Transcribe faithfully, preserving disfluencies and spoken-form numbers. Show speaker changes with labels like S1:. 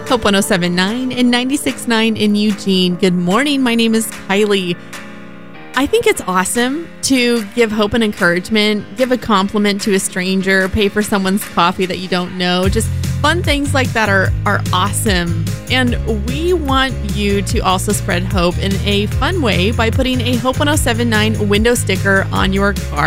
S1: Hope one oh seven point nine and ninety-six point nine in Eugene. Good morning. My name is Kylie. I think it's awesome to give hope and encouragement, give a compliment to a stranger, pay for someone's coffee that you don't know. Just fun things like that are, are awesome. And we want you to also spread hope in a fun way by putting a Hope one oh seven point nine window sticker on your car.